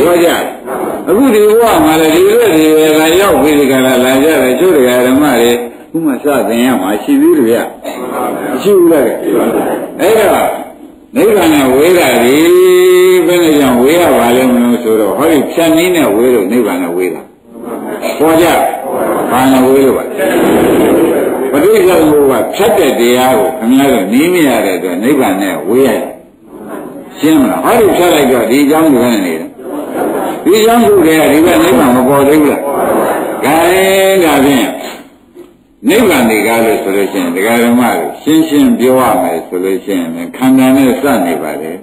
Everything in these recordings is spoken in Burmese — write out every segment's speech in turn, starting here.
ဘောကြအခုဒီဘဝမှာလည်းဒီလိုဒီပဲလာရောက်ပြီးဒီကလာလာကြတယ်ကျိုးတရားဓမ္မတွေခုမှစသင်ရမှာရှိသေးတယ်ဗျရှိဘူးလားအဲ့တော့နိဗ္ဗာန်နဲ့ဝေးတာဒီဘယ်နဲ့ကြောင့်ဝေးရပါလဲမလို့ဆိုတော့ဟောဒီဖြတ်နည်းနဲ့ဝေးလို့နိဗ္ဗာန်နဲ့ဝေးတာပေါ်ကြဘာနဲ့ဝေးလို့ပါပဋိစ္စဘုရားဖြတ်တဲ့တရားကိုခင်ဗျားတို့နီးမရတဲ့အတွက်နိဗ္ဗာန်နဲ့ဝေးရရှင်းမလားဟောဒီဖြတ်လိုက်တော့ဒီအကြောင်းကိုလည်းနေတယ်ဒီအကြောင်းကိုလည်းဒီကနိဗ္ဗာန်မပေါ်သေးဘူးလားဒါရင်ဒါဖြင့်နိဗ္ဗာန်တွေကလို့ဆိုလို့ရှိရင်တရားဓမ္မကိုရှင်းရှင်းပြောရမယ်ဆိုလို့ရှိရင်ခန္ဓာနဲ့စနေပါတယ်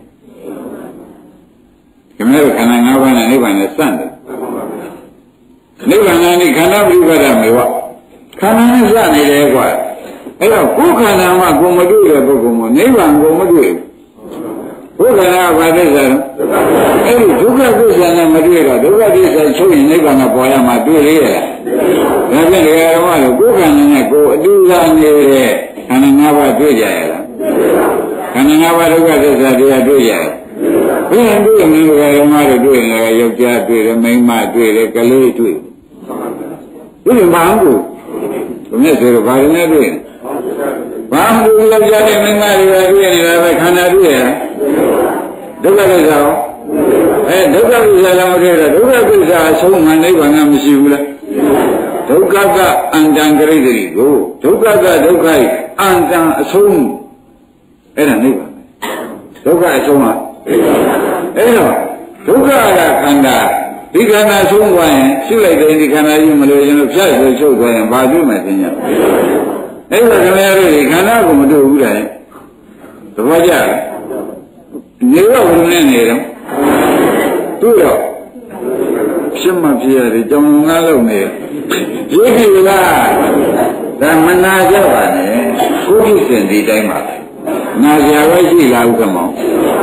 ခင်ဗျားတို့ခန္ဓာ၅ပါးနဲ့နိဗ္ဗာန်နဲ့စတယ်နိဗ္ဗာန်နဲ့ခန္ဓာပြိပဒမေဝခန္ဓာနဲ့စနေတယ်ကွာအဲ့တော့ကိုယ်ခန္ဓာမှာကိုမတွေ့တဲ့ပုဂ္ဂိုလ်မှာနိဗ္ဗာန်ကိုမတွေ့ဘူးဘုရားကဘာသစ္စာလဲအဲ့ဒီဒုက္ခသစ္စာနဲ့မတွေ့တော့ဒုက္ခသစ္စာချုပ်ရင်နိဗ္ဗာန်ကပေါ်ရမှာတွေ့ရရဲ့ဒါဖြင့်တရားဓမ္မလို့ကိုယ်ခန္ဓာနဲ့ကိုယ်အတူတူနေတဲ့ခန္ဓာ၅ပါးတွေ့ကြရလားခန္ဓာ၅ပါးဒုက္ခသစ္စာတရားတွေ့ကြရဘယ်လိုတွေ့နေတရားဓမ္မတို့တွေ့နေလဲယောက်ျားတွေ့တယ်မိန်းမတွေ့တယ်ကလေးတွေ့ဒီလိုမှန်းကိုဘယ်နဲ့ဆိုတော့ဘာလို့လဲတွေ့ဘာမှမလုပ်ကြတဲ့မိန်းမတွေတွေ့နေတာပဲခန္ဓာတွေ့ရဒုက္ခသစ္စာဒုက္ခသစ္စာလည်းမတွေ့တော့ဒုက္ခသစ္စာအဆုံးမှနိဗ္ဗာန်ကမရှိဘူးလားဒုက္ခကအန္တံဂရိတ္တိကိုဒုက္ခကဒုက္ခ၏အန္တံအဆုံးအဲ့ဒါနိဗ္ဗာန်ဒုက္ခအဆုံးဟာအဲ့တော့ဒုက္ခကခန္ဓာဒီခန္ဓာဆုံးသွားရင်ရှုလိုက်တဲ့ဒီခန္ဓာကြီးမလို့ရင်လို့ဖြတ်လို့ချုပ်သွားရင်ဘာတွေ့မှသိညာအဲ့တော့ခင်ဗျားတို့ဒီခန္ဓာကိုမတွေ့ဘူးတဲ့သဘောကျလားနေတော့ဘယ်လိုနဲ့နေတော့တွေ့တော့ဖြစ်မှဖြစ်ရတယ်ကြောင်ငါးလုံးနေရုပ်ကြီးလားဒါမနာကြပါနဲ့ကိုယ်ဖြစ်စဉ်ဒီတိုင်းပါနာကြပဲရှိလားဥက္ကမောင်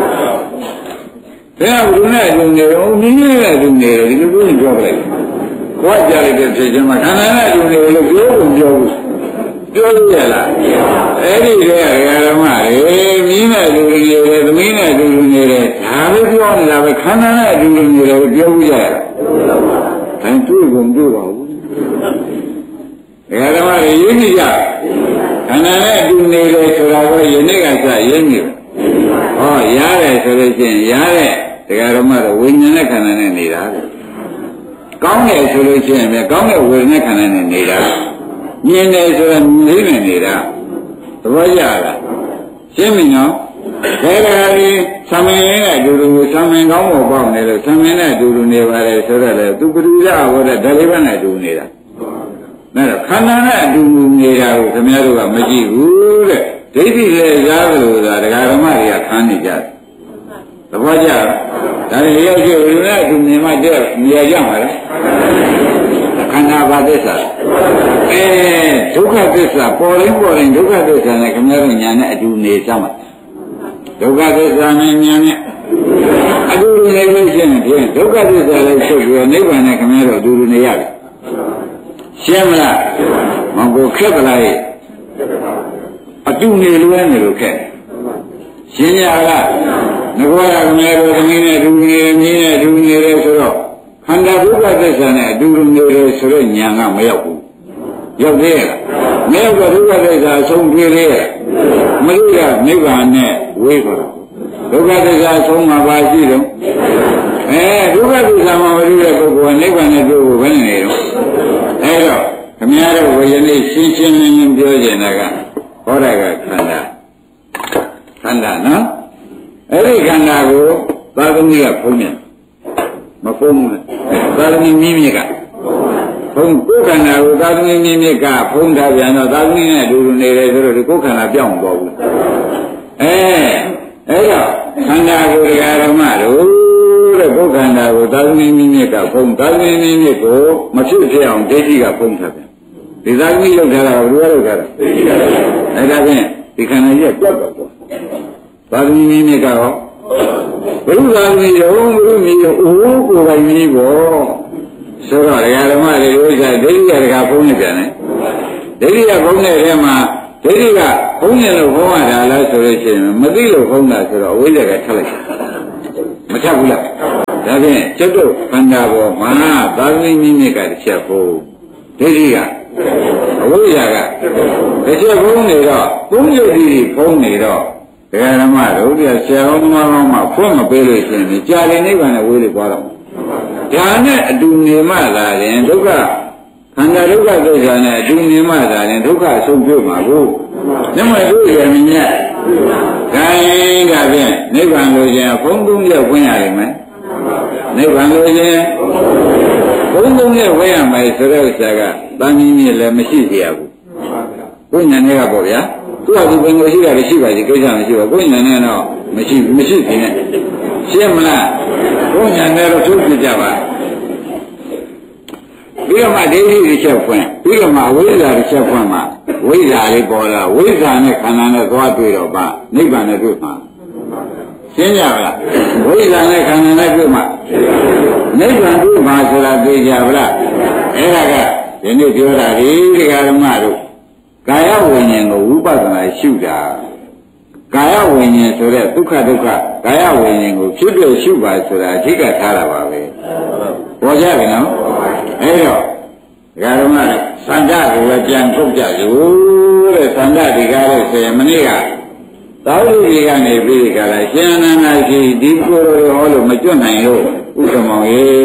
ဒါကဘုရားနဲ့လူနေတော့နည်းနည်းနဲ့လူနေတယ်ဒီလိုမျိုးပြောလိုက်ကိုယ်ကြလိုက်တဲ့ဖြစ်ချင်းမှာခန္ဓာနဲ့လူနေလို့ပြောလို့ပြောဘူးပြောလို့ရလားအဲ့ဒီတည်းဓမ္မတွေမင်းနဲ့လူနေတယ်သမီးနဲ့လူနေတယ်ဒါပဲပြောနေတာပဲခန္ဓာနဲ့လူနေတယ်ပြောဘူးရလားဒါတွေ့ကုန်တွေ့ပါဘူးဓမ္မတွေရင်းနေကြခန္ဓာနဲ့လူနေတယ်ဆိုတာကယနေ့ကစရင်းနေတယ်ဟောရတယ်ဆိုလို့ရှိရင်ရတဲ့တရားဓမ္မတော့ဝိညာဉ်နဲ့ခန္ဓာနဲ့နေတာကောင်းတယ်ဆိုလို့ရှိရင်ပဲကောင်းတဲ့ဝေဒနာခန္ဓာနဲ့နေတာမြင်တယ်ဆိုတာမြင်နေနေတာသဘောကျလားရှင်းပြီနော်ဒါကလည်းသမင်နဲ့အတူတူသမင်ကောင်းဖို့ပေါ့နေလို့သမင်နဲ့အတူတူနေပါလေဆိုတော့လေသူပရိသတ်ဟောတဲ့ဓာတိပနဲ့အတူနေတာအဲ့တော့ခန္ဓာနဲ့အတူတူနေတာကိုခင်ဗျားတို့ကမကြည့်ဘူးတဲ့ဒိဋ္ဌိလည်းရားလို့ဆိုတာဒကာဓမ္မတွေကခံနေကြတယ်သဘောကျလားဒါတွေရောက်ကြလူနဲ့အတူမြင်မှတဲ့မြင်ကြမှာလေခန္ဓာဘာသစ္စာဒုက္ခသစ္စာပေါ်ရင်ဒုက္ခသစ္စာနဲ့ခင်ဗျားတို့ညာနဲ့အတူနေကြမှာဒုက္ခသစ္စာနဲ့ညာနဲ့အတူနေလို့ရှိရင်ဖြင့်ဒုက္ခသစ္စာလည်းချုပ်ပြီးနိဗ္ဗာန်နဲ့ခင်ဗျားတို့အတူနေရတယ်ရှင်းမလားမဟုတ်ခက်သလားအတူနေလို့နေလို့ခက်ရှင်းရလားငကောရခင်ဗျားတို့သမီးနဲ့အတူနေမြင်းနဲ့အတူနေတယ်ဆိုတော့ခန္ဓာဒုက္ခသစ္စာနဲ့အတူနေတယ်ဆိုတော့ညာကမရောက်ဘူးရောက်သေးရဲ့မရောက်တော့ဒုက္ခသစ္စာအဆုံးပြေးသေးရဲ့မလို့ရနိဗ္ဗာန်နဲ့ဝေးသွားဒုက္ခသစ္စာအဆုံးမှာပါရှိတော့ဒုက္ခသစ္စာမှာမလို့တဲ့ပုဂ္ဂိုလ်ကနိဗ္ဗာန်နဲ့တွေ့ဖို့ဘယ်နဲ့နေတော့အဲ့တော့ခင်ဗျားတို့ဝေယနေ့ရှင်းရှင်းလင်းလင်းပြောကြတာကဟောတာကခန္ဓာနော်အဲ့ဒီခန္ဓာကိုသာသမီကဖုံးတယ်မဖုံးဘူးသာသမီမြင်းမြစ်ကဖုံးကိုယ်ခန္ဓာကိုသာသမီမြင်းမြစ်ကဖုံးထားပြန်တော့သာသမီနဲ့အတူတူနေတယ်ဆိုတော့ဒီကိုယ်ခန္ဓာပြောင်းမသွားဘူးအဲ့တော့ခန္ဓာကိုဓမ္မတို့တဲ့ကိုယ်ခန္ဓာကိုသာသမီမြင်းမြစ်ကဖုံးသာသမီမြင်းမြစ်ကိုမဖြစ်ဖြစ်အောင်ဒိဋ္ဌိကဖုံးထားပြန်ဒီသာသမီလောက်ထားတာဘယ်လိုလုပ်ထားတာအဲ့ဒါဖြင့်ဒီခန္ဓာကြီးကကြောက်တော့သာသမီမြင်းမြစ်ကရောဘုရားမီးရောဘုမီးရောအိုးကိုယ်ပိုင်မီးပေါ့ဆိုတော့ဓမ္မတွေဥစ္စာဒိဋ္ဌိကတကဖုံးနေပြန်တယ်ဒိဋ္ဌိကဖုံးတဲ့ထဲမှာဒိဋ္ဌိကဖုံးနေလို့ဖုံးရတာလားဆိုလို့ရှိရင်မသိလို့ဖုံးတာဆိုတော့အဝိဇ္ဇာကထပ်လိုက်မထပ်ဘူးလားဒါဖြင့်ကျွတ်တို့ခန္ဓာပေါ်မှာသာသမီမိမိကတစ်ချက်ဖို့ဒိဋ္ဌိကအဝိဇ္ဇာကတစ်ချက်ဖုံးနေတော့ပုညုတ်တိဖုံးနေတော့ဒကာဓမ္မတို့ပြဆရာတော်မောင်းမှာဖွင့်မပေးလို့ရှိရင်ကြာရင်နိဗ္ဗာန်နဲ့ဝေးလို့သွားတော့ဒါနဲ့အတူနေမှသာရင်ဒုက္ခခန္ဓာဒုက္ခသစ္စာနဲ့အတူနေမှသာရင်ဒုက္ခအဆုံးပြုမှာကိုနမတို့ရမင်းနဲ့ခိုင်းတာဖြင့်နိဗ္ဗာန်လိုချင်ဘုံသုံးရက်ဝင်ရလိမ့်မယ်နိဗ္ဗာန်လိုချင်ဘုံသုံးရက်ဝင်ရမယ်ဆိုတဲ့ဥစ္စာကတန်ကြီးမြစ်လည်းမရှိသေးဘူးကိုယ်ညာနဲ့ကပေါ့ဗျာသူကသူပင်ကိုရှိတာရှိပါသေးကိစ္စမရှိပါဘူးကိုယ်ညာနဲ့တော့မရှိသေးနဲ့ရှင်းမလားကိုယ်ညာနဲ့တော့ထုတ်ပြကြပါပြီးတော့မှဒိဋ္ဌိတစ်ချက်ဖွင့်ပြီးတော့မှဝိဇ္ဇာတစ်ချက်ဖွင့်မှဝိဇ္ဇာလေးပေါ်လာဝိဇ္ဇာနဲ့ခန္ဓာနဲ့သွားတွေ့တော့ပါနိဗ္ဗာန်နဲ့တွေ့မှာရှင်းကြပါလားဝိဇ္ဇာနဲ့ခန္ဓာနဲ့တွေ့မှာနိဗ္ဗာန်တွေ့မှာဆိုတာသိကြပါလားအဲ့ဒါကဒီနေ့ပြောတာဒီတရားဓမ္မတို့ကာယဝိညာဉ်ကိုဝိပဿနာရှုတာကာယဝိညာဉ်ဆိုတဲ့ဒုက္ခကာယဝိညာဉ်ကိုဖြစ်ပြရှုပါဆိုတာအဓိကထားတာပါပဲပေါ်ကြပြီနော်အဲ့တော့ဒကာဓမ္မတို့သံဃာကိုလည်းပြန်ထုတ်ကြလို့တဲ့သံဃာဒီကားလို့ဆိုရင်မနေ့ကသာဝတိတွေကနေပြီးဒီကလာရှင်အနန္ဒရှိဒီကိုယ်တော်ဟောလို့မကျွတ်နိုင်လို့ဥက္ကမောင်ရေ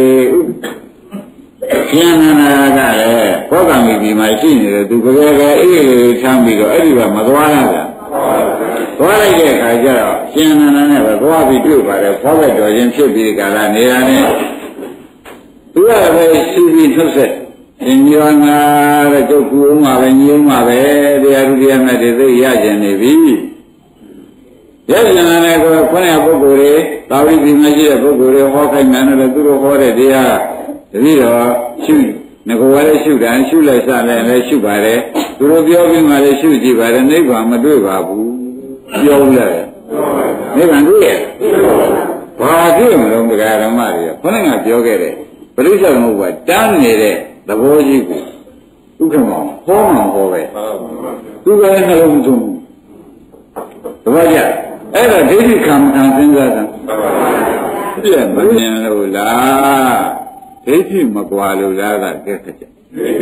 ရှင်အနန္ဒကလည်းဘောဂံမိမှာရှိနေတယ်သူကြဲကြဲအေးလေးချမ်းပြီးတော့အဲ့ဒီကမသွားရတာသွားလိုက်တဲ့အခါကျတော့ရှင်အနန္ဒနဲ့ပဲသွားပြီးတွေ့ပါတယ်ဘောဂတ်တော်ချင်းဖြစ်ပြီးဒီကလာနေရတယ်သူကပဲရှိပြီးထုတ်ဆက်ရှင်ညောနာတဲ့ကျုပ်ကူအောင်ပါပဲညုံပါပဲတရားသူတရားမြတ်တွေသိရကျင်နေပြီရကျင်တဲ့ကိုခွင့်ရပုဂ္ဂိုလ်တွေသာဝတိဒီမရှိတဲ့ပုဂ္ဂိုလ်တွေဟောခိုင်းတယ်လို့သူတို့ဟောတဲ့တရားတတိတော့ရှုငကိုယ်လည်းရှုတယ်ရှုလိုက်စလည်းရှုပါတယ်သူတို့ပြောပြီးမှလည်းရှုကြည့်ပါတယ်နိဗ္ဗာန်မတွေ့ပါဘူးပြောလိုက်နိဗ္ဗာန်တွေ့ရဲ့ဘာတွေ့မလို့တရားဓမ္မတွေခொနဲ့ကပြောခဲ့တဲ့ပရိစ္ဆေသမုပ္ပါတန်းနေတဲ့သဘောကြီးကိုဥက္ကမောဟောမှဟောပဲသူကလည်းနှလုံးသွင်းသဘောကျအဲ့တော့ဒိဋ္ဌိခံမခံစဉ်းစားတာပြည့်မမြင်လို့လားဒိဋ္ဌိမကွာလို့လားကကဲခက်ကြ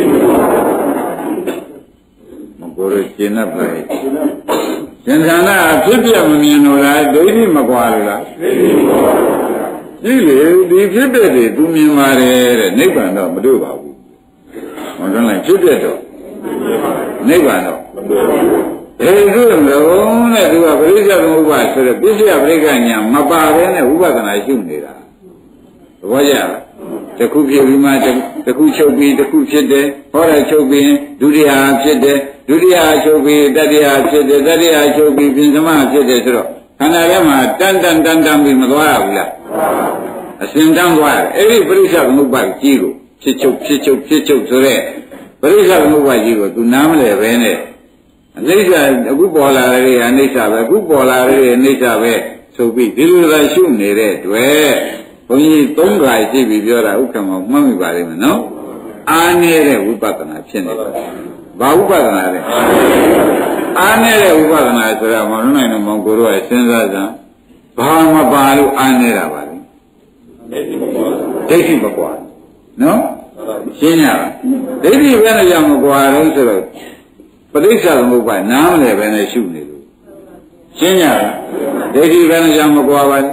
မကိုရရှင်းတ်ပါလေရှင်သာနာဖြစ်ပြမမြင်လို့လားဒိဋ္ဌိမကွာလို့လားကြည့်လေဒီဖြစ်တဲ့တွေသူမြင်ပါတယ်တဲ့နိဗ္ဗာန်တော့မတွေ့ပါဘူးဟောတယ်လားဖြစ်တဲ့တော့နိဗ္ဗာန်တော့ဒီလိုလုံးနဲ့သူကပရိစ္ဆေသမုပ္ပါဆိုတဲ့ပစ္စယပရိက္ခညာမပါဘဲနဲ့ဝိပဿနာရှုနေတာသဘောကျလားတစ်ခုဖြစ်ပြီးမှတစ်ခုချုပ်ပြီးတစ်ခုဖြစ်တယ်ဟောတယ်ချုပ်ပြီးဒုတိယဖြစ်တယ်ဒုတိယချုပ်ပြီးတတိယဖြစ်တယ်တတိယချုပ်ပြီးပြင်သမဖြစ်တယ်ဆိုတော့ခန္ဓာထဲမှာတန်ပြီးမသွားရဘူးလားအစဉ်တန်းသွားတယ်အဲ့ဒီပရိစ္ဆေသမုပ္ပါကြီးကိုဖြစ်ချုပ်ဆိုတဲ့ပရိစ္ဆေသမုပ္ပါကြီးကိုသူနားမလဲပဲနဲ့အနိစ္စအခုပေါ်လာတဲ့အိဋ္ဌပဲအခုပေါ်လာတဲ့အိဋ္ဌပဲဆိုပြီးဒီလိုသာရှုနေတဲ့တွေ့ဘုန်းကြီး၃ခါရှိပြီပြောတာဥက္ကမောမှတ်မိပါလိမ့်မယ်နော်အားနေတဲ့ဝိပဿနာဖြစ်နေတယ်ဘာဝိပဿနာလဲအားနေတဲ့ဝိပဿနာဆိုတော့မလွန်နိုင်တော့မောင်ကိုတို့ကစဉ်းစားစမ်းဘာမပါလို့အားနေတာပါလဲဒိဋ္ဌိမကွာနော်ရှင်းရလားဒိဋ္ဌိဘယ်နဲ့ကြောင့်မကွာတော့ဆိုတော့ပဋိစ္စသမုပ္ပါနားမလဲပဲနဲ့ရှုနေလို့ရှင်းရလားဒိဋ္ဌိဘယ်နဲ့ကြောင့်မကွာပါလဲ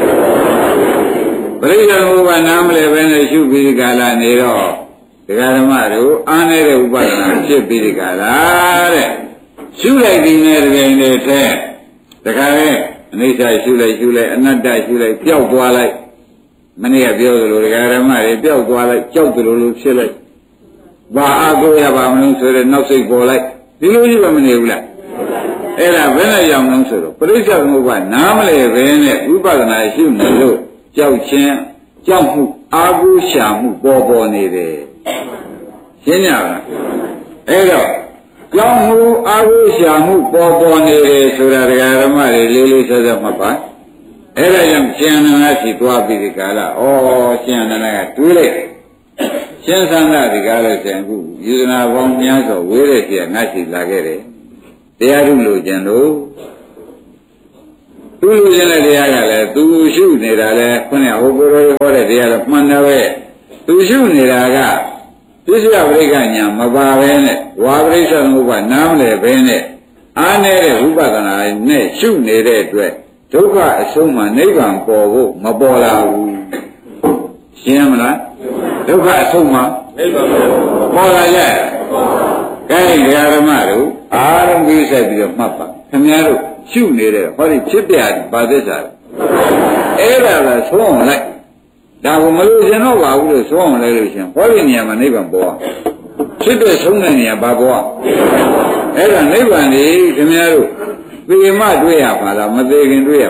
ပရိစ္ဆေသမုပ္ပါနားမလဲပဲနဲ့ရှုပြီးဒီကလာနေတော့ဒကာဓမ္မတို့အားနေတဲ့ဥပဒနာဖြစ်ပြီးဒီကလာတဲ့ရှုလိုက်ပြီးနဲ့တကယ်နဲ့ထဲတခါလေအနိစ္စရှုလိုက်အနတ္တရှုလိုက်ပျောက်သွားလိုက်မနေ့ကပြောသလိုဒကာဓမ္မတွေပျောက်သွားလိုက်ကြောက်တယ်လို့ဖြစ်လိုက်ဘာအကိုရပါမလို့ဆိုတဲ့နောက်စိတ်ပေါ်လိုက်ဒီလိုကြီးပဲမနေဘူးလားအဲ့ဒါဘယ်နဲ့ရောက်လို့ဆိုတော့ပရိစ္ဆေသမုပ္ပါနားမလဲပဲနဲ့ဥပဒနာရှုနေလို့ကြောက်ခြင်းကြောက်မှုအာဟုရှာမှုပေါ်နေတယ်ရှင်းရလားအဲ့တော့ကြောက်မှုအာဟုရှာမှုပေါ်နေတယ်ဆိုတာဒကာဓမ္မတွေလေးဆက်မှတ်ပါအဲ့ဒါကြောင့်ရှင်အနန္ဒရှိသွားပြီးဒီကာလရှင်အနန္ဒကတွေးလိုက်ရှင်သန္တာဒီကားလို့ဆိုရင်အခုယူဇနာပေါင်းများစွာဝေးတဲ့ကြီးကငါရှိလာခဲ့တယ်တရားထုလို့ကျင်လို့သူလူချင်းတဲ့တရားကလည်းသူရှုနေတာလဲခုနကဟိုကိုယ်တော်ဟောတဲ့တရားတော့မှန်တယ်ပဲသူရှုနေတာကပြစ္ဆယပရိက္ခညာမပါဘဲနဲ့ဝါပရိစ္ဆသမုပ္ပါနားမလဲဘဲနဲ့အားနေတဲ့ဝိပဿနာနဲ့ရှုနေတဲ့အတွက်ဒုက္ခအဆုံးမှနိဗ္ဗာန်ပေါ်ဖို့မပေါ်လာဘူးရှင်းမလားဒုက္ခအဆုံးမှနိဗ္ဗာန်ပေါ်လာရဲ့ကဲဓမ္မတို့အားလုံးပြီးဆက်ပြီးတော့မှတ်ပါခင်ဗျားတို့ရှုနေတဲ့ဟောဒီဖြစ်ပြဘာသစ္စာအဲ့ဒါကဆုံးအောင်လိုက်ဒါကမလို့ရှင်တော့ပါဘူးလို့ဆုံးအောင်လိုက်လို့ရှင်ဟောဒီနေရာမှာနိဗ္ဗာန်ပေါ်ဖြစ်တဲ့ဆုံးတဲ့နေရာဘာပေါ်အဲ့ဒါနိဗ္ဗာန်ကြီးခင်ဗျားတို့သေမတွေ့ရပါလားမသေးခင်တွေ့ရ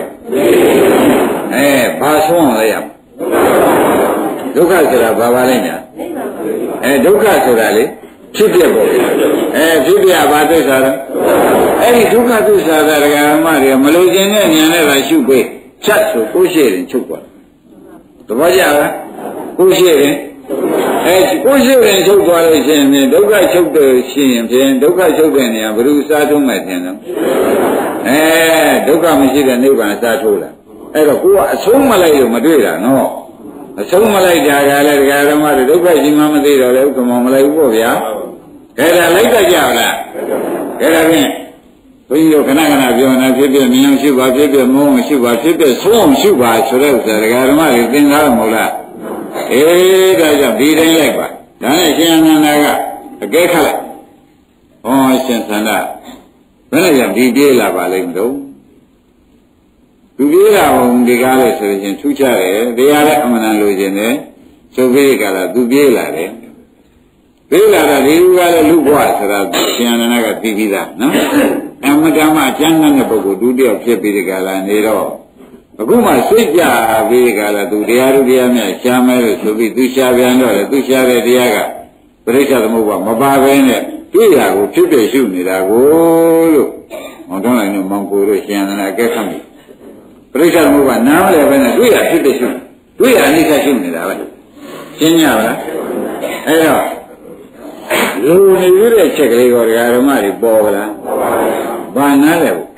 ဘာဆုံးအောင်လိုက်ရဒုက္ခဆိုတာဘာပါလဲညာဒုက္ခဆိုတာလေဖြစ်ပြပေါ့ဖြစ်ပြဘာသစ္စာလဲအဲ့ဒီဒုက္ခသစ္စာကဒကာမတွေမလို့ခြင်းနဲ့ဉာဏ်နဲ့သာရှုပေးဖြတ်ဆိုကိုရှိရင်ချုပ်သွားသဘောကျလားကိုရှိရင်ကိုရှိရင်ချုပ်သွားလို့ရှိရင်ဒုက္ခချုပ်တယ်ရှိရင်ဖြင့်ဒုက္ခချုပ်တဲ့နေရာဘယ်သူစားထုံးမှတင်တော့ဒုက္ခမရှိတဲ့နိဗ္ဗာန်စားထိုးလာအဲ့တော့ကိုကအဆုံးမလိုက်လို့မတွေ့တာနော်အဆုံးမလိုက်ကြကလည်းဒကာဓမ္မတွေဒုက္ခရှိမှမသိတော့လေဥက္ကမောမလိုက်ဘူးပေါ့ဗျာခဲဒါလိုက်တတ်ကြလားခဲဒါဖြင့်ဘုန်းကြီးတို့ခဏခဏပြောနေဖြစ်ဖြစ်မြင်အောင်ရှုပါဖြစ်ဖြစ်မုန်းအောင်ရှုပါဖြစ်ဖြစ်ဆုံးအောင်ရှုပါဆိုတဲ့ဥစ္စာဒကာဓမ္မတွေသင်သားမဟုတ်လားဒါကြောင့်ဒီတိုင်းလိုက်ပါဒါနဲ့ရှင်အနန္ဒာကအကဲခတ်လိုက်ဟောရှင်သန္တာဘယ်နဲ့ကြောင့်ဒီပြေးလာပါလိမ့်မလို့သူပြေးလာအောင်ဒီကားလို့ဆိုရင်ထူးခြားတယ်တရားလည်းအမှန်တန်လို့ခြင်းတယ်ဆိုပြီးကြလားသူပြေးလာတယ်ပြေးလာတာဒီလူကလည်းလူဘဝဆိုတာရှင်အနန္ဒာကသိပြီးသားနော်အမှန်တမ်းအကျဉ်းတဲ့ပုဂ္ဂိုလ်ဒုတိယဖြစ်ပြီးဒီကလာနေတော့အခုမှစိတ်ကြပြီးကလာသူတရားလူတရားများရှားမဲလို့ဆိုပြီးသူရှားပြန်တော့လေသူရှားတဲ့တရားကပရိစ္ဆေသမုပ္ပါမပါဘဲနဲ့တွေ့ရကိုဖြစ်ဖြစ်ရှုနေတာကိုလို့ဟောတော့လည်းမောင်ကိုတို့ရှင်အနန္ဒာအကဲခတ်မိပရိစ္ဆေသမုပ္ပါနားမလဲပဲနဲ့တွေ့ရဖြစ်ဖြစ်ရှုတွေ့ရအနိစ္စရှုနေတာပဲရှင်းကြပါလားအဲ့တော့လူနေရတဲ့ချက်ကလေးကိုဓမ္မတွေပေါ်ပါလားဘာနားလဲကို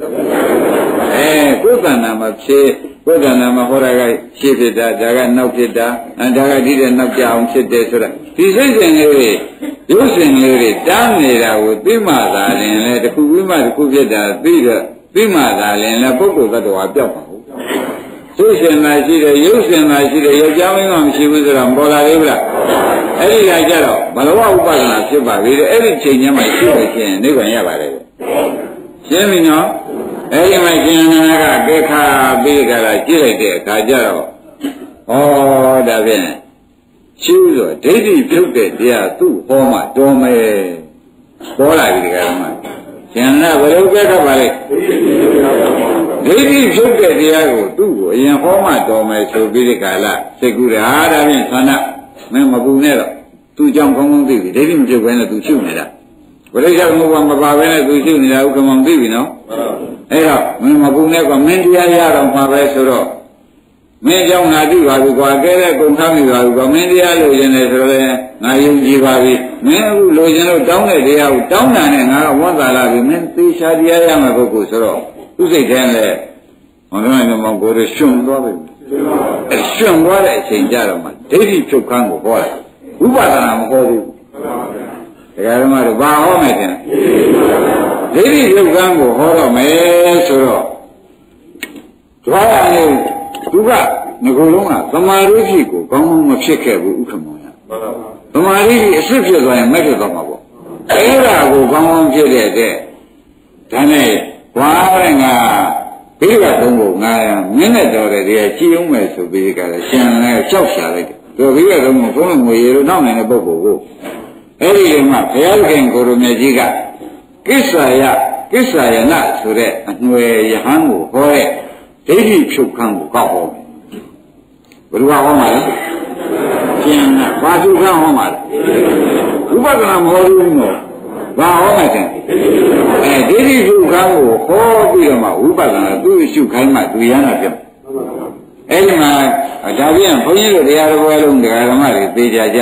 ယ်တဏ္ဍာမှာဖြစ်ကိုယ်တဏ္ဍာမှာဟောတာကရှေ့ဖြစ်တာဒါကနောက်ဖြစ်တာဒါကဒီတဲ့နောက်ကြအောင်ဖြစ်တယ်ဆိုတာဒီစိတ်စဉ်လေးတွေရုပ်စဉ်လေးတွေတန်းနေတာကိုသိမှသာလင်လေတစ်ခုပြီးမှတစ်ခုဖြစ်တာသိမှသာလင်လေပုဂ္ဂိုလ်သတ္တဝါပြောက်ပါဘူးစိတ်စဉ်သာရှိတယ်ရုပ်စဉ်သာရှိတယ်ယောက်ျားမင်းကမရှိဘူးဆိုတော့ပေါ်လာသေးဘူးလားအဲ့ဒီကကြတော့ဘလဝဥပဒနာဖြစ်ပါပြီတဲ့အဲ့ဒီချိန်ကျမှရှိလို့ရှိရင်နိဗ္ဗာန်ရပါတယ်ရှင်းပြီနော်အဲ့ဒီမှာရှင်အနန္ဒာကကဲခါပြီးကြတာကြည့်လိုက်တဲ့အခါကျတော့ဒါဖြင့်ရှင်းဆိုဒိဋ္ဌိပြုတ်တဲ့တရားသူ့ဟောမှတော်မယ်ပေါ်လာပြီဒီကရမရှင်အနန္ဒာဘယ်လိုကဲခါပါလဲဒိဋ္ဌိပြုတ်တဲ့တရားကိုသူ့ကိုအရင်ဟောမှတော်မယ်ဆိုပြီးဒီကလာစိတ်ကူးတယ်ဒါဖြင့်သန္တာမင်းမပူနဲ့တော့သူ့ကြောင့်ကောင်းကောင်းသိပြီဒိဋ္ဌိမပြုတ်ဘဲနဲ့သူရှုနေတာပရိစ္ဆေသမုပ္ပါမပါဘဲနဲ့သူရှုနေတာဥက္ကမောင်သိပြီနော်အဲ့တော့မင်းမပူနဲ့ကမင်းတရားရတော့မှာပဲဆိုတော့မင်းကြောင့်ငါသိပါပြီကွာကဲတဲ့ကုံထားမိပါပြီကွာမင်းတရားလို့ရင်လည်းဆိုတော့ငါယုံကြည်ပါပြီမင်းအခုလိုချင်လို့တောင်းတဲ့တရားကိုတောင်းတာနဲ့ငါကဝန်သာလာပြီမင်းသေချာတရားရမယ်ပုဂ္ဂိုလ်ဆိုတော့သူစိတ်ထဲနဲ့ဟောတော့မောင်ကိုယ်ရှင်သွားပြီရှင်သွားတဲ့အချိန်ကြတော့မှဒိဋ္ဌိဖြုတ်ခန်းကိုဟောတယ်ဝိပဿနာမဟောဘူးတရားဓမ္မတို့ဘာဟောမယ်တဲ့ဒိဋ္ဌိဖြုတ်ခန်းကိုဟောတော့မယ်ဆိုတော့ကြွားရလို့သူကငကိုယ်လုံးကသမာဓိဖြစ်ကိုကောင်းကောင်းမဖြစ်ခဲ့ဘူးဥက္ကမောရသမာဓိအစ်စ်ဖြစ်သွားရင်မက်ဖြစ်သွားမှာပေါ့အဲ့ဒါကိုကောင်းကောင်းဖြစ်တဲ့ဒါနဲ့ဝါရငါဘိဓိကသုံးဖို့ငါမင်းနဲ့တော်တဲ့တရားကြည်အောင်မယ်ဆိုပြီးကြတယ်ရှင်လည်းကြောက်ရှာလိုက်တယ်သူဘိဓိကသုံးဖို့ဘုန်းငွေရလို့နောက်နိုင်တဲ့ပုဂ္ဂိုလ်ကိုအဲ့ဒီကမှဘုရားခင်ကိုရမေကြီးကကိစ္ဆာယနာဆိုတဲ့အနွယ်ယဟန်ကိုဟောတဲ့ဒိဋ္ဌိဖြုတ်ခန်းကိုကောက်ဟောမယ်ဘယ်လိုဟောမှာလဲရှင်ကဘာဖြုတ်ခန်းဟောမှာလဲဥပဒနာမဟောဘူးနော်ဘာဟောမှာတဲ့ဒိဋ္ဌိဖြုတ်ခန်းကိုဟောပြီးတော့မှဝိပဿနာသူ့ရှုခိုင်းမှသူရဟနာပြတ်အဲ့ဒီမှာဒါပြန်ဘုန်းကြီးတို့တရားတော်လုံးတရားဓမ္မတွေသိကြကြပါလား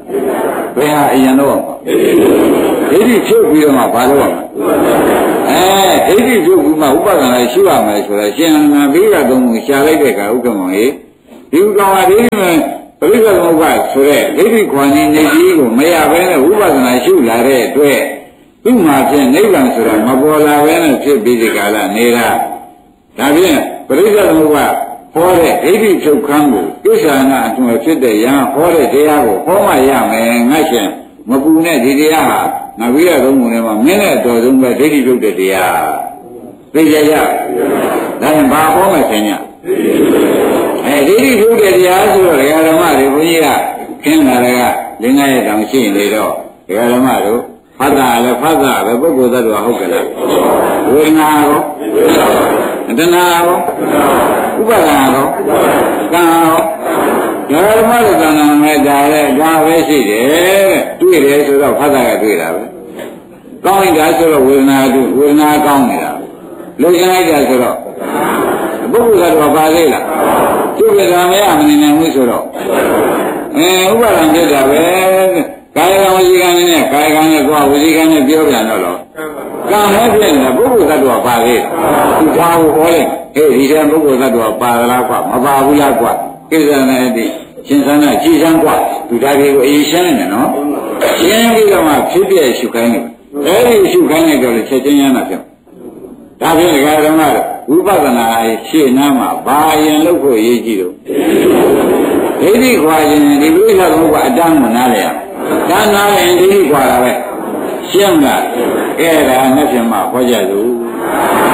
ဘယ်ဟာအရင်တော့ဒိဋ္ဌိချုပ်ပြီးတော့မှဘာလို့ရမလဲဒိဋ္ဌိချုပ်ပြီးမှဥပဒနာရှိရမယ်ဆိုတော့ရှင်နာဘိကသုံးကိုရှာလိုက်တဲ့အခါဥက္ကမောင်ကြီးဒီဥက္ကမောင်ဒိဋ္ဌိမဲ့ပရိစ္ဆေသမုပ္ပါဆိုတဲ့ဒိဋ္ဌိခွန်ကြီးနေကြီးကိုမရဘဲနဲ့ဥပဒနာရှုလာတဲ့အတွက်သူ့မှာဖြင့်နိဗ္ဗာန်ဆိုတာမပေါ်လာဘဲနဲ့ဖြစ်ပြီးဒီကာလနေတာဒါဖြင့်ပရိစ္ဆေသမုပ္ပါဟောတဲ့ဒိဋ္ဌိချုပ်ခန်းကိုကိစ္ဆာနာအထွတ်ဖြစ်တဲ့ယံဟောတဲ့တရားကိုဟောမှရမယ်ငါရှင်မပူနဲ့ဒီတရားဟာငါပြီးရသုံးပုံထဲမှာမင်းနဲ့တော်ဆုံးပဲဒိဋ္ဌိချုပ်တဲ့တရားသိကြရဒါရင်ဘာဟောမှဆင်ညဒိဋ္ဌိချုပ်တဲ့တရားဆိုတော့ဒကာဓမ္မတွေဘုန်းကြီးကခင်းလာတဲ့ကလင်းငါရဲ့တောင်ရှိနေတော့ဒကာဓမ္မတို့ဖတ်တာလည်းဖတ်တာပဲပုဂ္ဂိုလ်သတ္တဝါဟုတ်ကြလားဝေဒနာရောတဏှာရောဥပါဒနာရောကံရောဓမ္မရဲ့ကံနာမဲ့ဒါလည်းဒါပဲရှိတယ်တဲ့တွေ့တယ်ဆိုတော့ဖတ်တာကတွေ့တာပဲကောင်းနေတာဆိုတော့ဝေဒနာတွေ့ဝေဒနာကောင်းနေတာလုံချင်လိုက်တာဆိုတော့ပုဂ္ဂိုလ်သတ္တဝါပါသေးလားကျုပ်ကမရမနေနိုင်ဘူးဆိုတော့ဥပါဒံဖြစ်တာပဲကာယကံဝစီကံနဲ့ကာယကံနဲ့ကိုယ်ဝစီကံနဲ့ပြောပြန်တော့ကံလည်းဖြစ်နေတာပုဂ္ဂိုလ်သတ္တဝါပါသေးသူဘာကိုဟောလိုက်ဒီတဲ့ပုဂ္ဂိုလ်သတ္တဝါပါလားကွာမပါဘူးလားကွာကိစ္စနဲ့ဒီရှင်သန္တာကြည်စမ်းကွာသူဒါတွေကိုအရင်ရှင်းနေတယ်နော်ရှင်းပြီးတော့မှဖြစ်ပြရှုခိုင်းတယ်အဲဒီရှုခိုင်းလိုက်တော့ချက်ချင်းရမ်းတာဖြစ်ဒါဖြင့်ဒကာဓမ္မဝိပဿနာရှေ့နားမှာဘာရင်လုပ်ဖို့အရေးကြီးတော့ဒိဋ္ဌိခွာခြင်းဒီပြိဿဘုရားအတန်းကိုနားလည်ရဒါနားလည်ရင်ဒိဋ္ဌိခွာတာပဲရှင်းလားအဲ့ဒါနဲ့ဖြင့်မှဟောကြစို့